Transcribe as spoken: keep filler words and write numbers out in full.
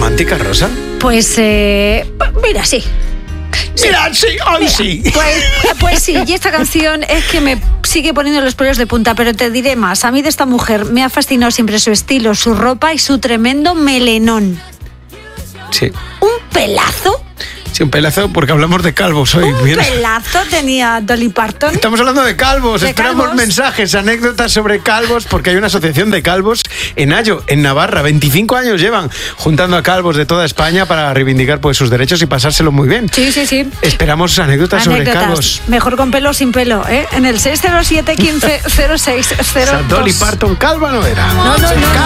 romántica, Rosa? Pues, eh, mira, sí. Sí. Mira, sí, hoy Mira, sí. Pues, pues sí, y esta canción es que me sigue poniendo los pelos de punta, pero te diré más. A mí de esta mujer me ha fascinado siempre su estilo, su ropa y su tremendo melenón. Sí. Un pelazo. Sí, un pelazo, porque hablamos de calvos hoy. Un Bien. pelazo tenía Dolly Parton. Estamos hablando de calvos. De Esperamos calvos. mensajes, anécdotas sobre calvos, porque hay una asociación de calvos en Ayo, en Navarra. veinticinco años llevan juntando a calvos de toda España para reivindicar pues, sus derechos y pasárselo muy bien. Sí, sí, sí. Esperamos anécdotas, Anécdotas. sobre calvos. Mejor con pelo o sin pelo, ¿eh? En el seis cero siete, quince, cero seis cero dos. O sea, Dolly Parton calva no era. No, no, no.